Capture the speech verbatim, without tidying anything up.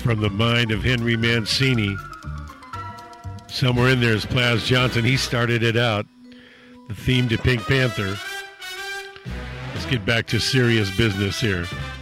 from the mind of Henry Mancini. Somewhere in there is Plas Johnson. He started it out. The theme to Pink Panther. Let's get back to serious business here.